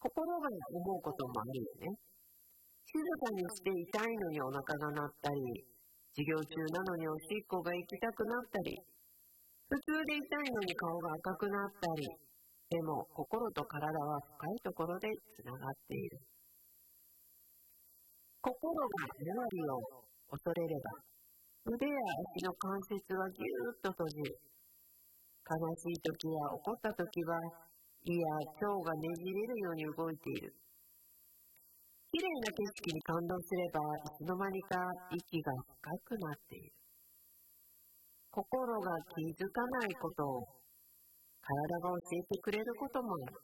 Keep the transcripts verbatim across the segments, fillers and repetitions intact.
心が思うこともあるよね。静かにして痛いのにお腹が鳴ったり、授業中なのにおしっこが行きたくなったり、普通で痛いのに顔が赤くなったり、でも心と体は深いところでつながっている。心が周りを恐れれば、腕や足の関節はぎゅーっと閉じる。悲しい時や怒った時は、胃や腸がねじれるように動いている。きれいな景色に感動すれば、いつの間にか息が深くなっている。心が気づかないことを、体が教えてくれることもある。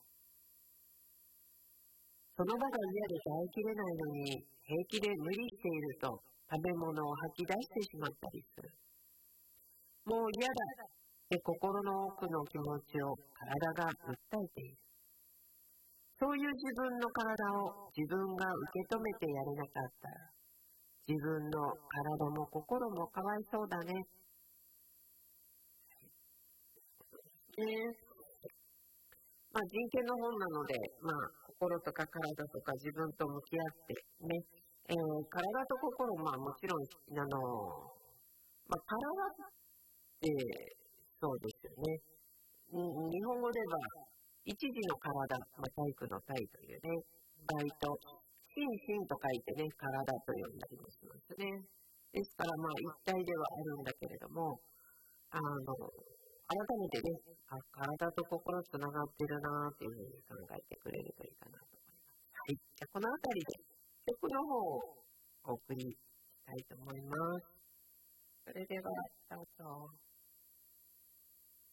その場が嫌で耐えきれないのに、平気で無理していると食べ物を吐き出してしまったりする。もう嫌だって心の奥の気持ちを体が訴えている。そういう自分の体を自分が受け止めてやれなかったら、自分の体も心もかわいそうだね。ねまあ、人権の本なので、まあ、心とか体とか自分と向き合ってね、えー、体と心、まあもちろん、あのまあ、体ってそうですよね。日本語では一時の体、まあ、体育の体というね、場合と、心身と書いてね、体と呼んだりもしますね。ですから、まあ一体ではあるんだけれども、あの、改めてね、あ、体と心つながってるなというふうに考えてくれるといいかなと思います。はい。じゃあこのあたりで曲の方をお送りしたいと思います。それでは、どうぞ。